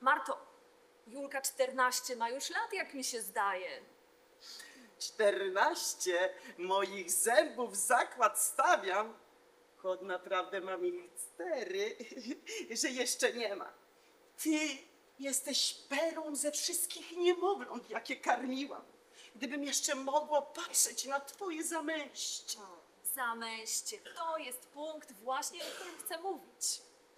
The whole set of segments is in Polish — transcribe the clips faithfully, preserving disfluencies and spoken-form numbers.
Marto, Julka czternaście ma już lat, jak mi się zdaje. Czternaście moich zębów zakład stawiam, choć naprawdę mam ich cztery, że jeszcze nie ma. Ty jesteś perłą ze wszystkich niemowląt, jakie karmiłam. Gdybym jeszcze mogła patrzeć na twoje zamęście. Zamęście, to jest punkt właśnie, o którym chcę mówić.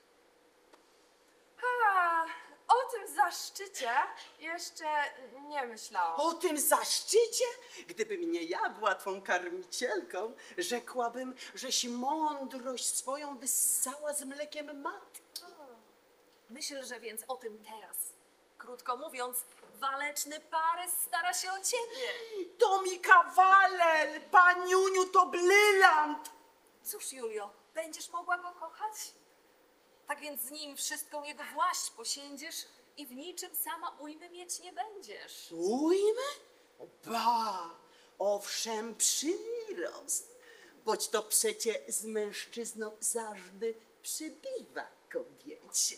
A, o tym zaszczycie jeszcze nie myślałam. O tym zaszczycie, gdybym nie ja była twą karmicielką, rzekłabym, żeś mądrość swoją wyssała z mlekiem matki. Myślę, że więc o tym teraz. Krótko mówiąc, waleczny Pares stara się o ciebie. To mi kawaler, paniuniu, to brylant. Cóż, Julio, będziesz mogła go kochać? Tak więc z nim wszystką jego właść posiędziesz i w niczym sama ujmy mieć nie będziesz. Ujmę? Ba, owszem, przyrost, boć to przecie z mężczyzną zawsze przybywa kobiecie.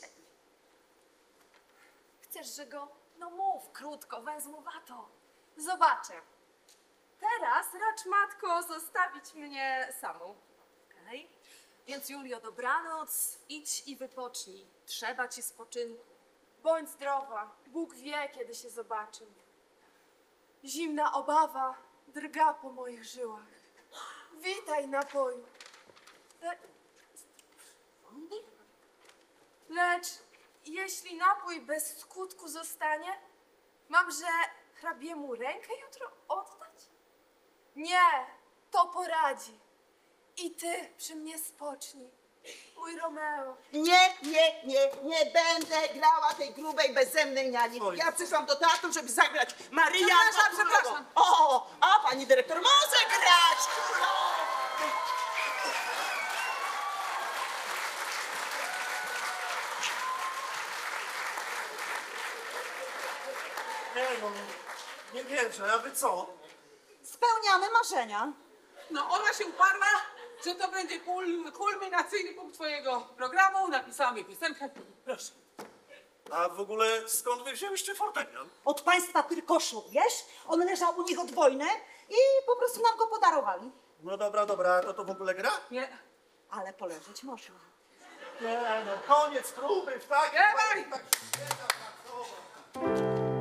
Chcesz, że go, no mów, krótko, węzłowato. Zobaczę. Teraz racz, matko, zostawić mnie samą. Okej? Więc Julio, dobranoc, idź i wypocznij. Trzeba ci spoczynku. Bądź zdrowa. Bóg wie, kiedy się zobaczymy. Zimna obawa drga po moich żyłach. Witaj, napoju. Le... Lecz jeśli napój bez skutku zostanie, mamże hrabiemu rękę jutro oddać? Nie, to poradzi. I ty przy mnie spocznij, mój Romeo. Nie, nie, nie, nie będę grała tej grubej, bezzemnej niani. Oj. Ja przyszłam do teatru, żeby zagrać Maryja Przepraszam, Antoniową. przepraszam. O, a pani dyrektor może grać! Nie no, nie wierzę, a wy co? Spełniamy marzenia. No ona się uparła, że to będzie kul, kulminacyjny punkt twojego programu. Napisała mi piosenkę. Proszę. A w ogóle skąd wy wzięłyście fortepian? Od państwa Pyrkoszu, wiesz? On leżał u nich od wojny i po prostu nam go podarowali. No dobra, dobra, to to w ogóle gra? Nie. Ale poleżeć można. Nie no, koniec próby, tak? Dawaj! Tak,